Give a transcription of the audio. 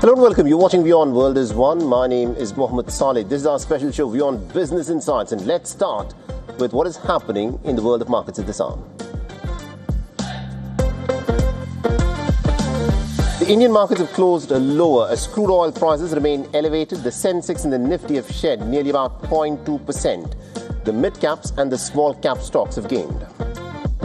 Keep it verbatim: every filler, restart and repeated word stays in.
Hello and welcome. You're watching View on World is One. My name is Mohammed Saleh. This is our special show, View on Business Insights. And let's start with what is happening in the world of markets at this hour. The Indian markets have closed lower as crude oil prices remain elevated. The Sensex and the Nifty have shed nearly about zero point two percent. The mid-caps and the small-cap stocks have gained.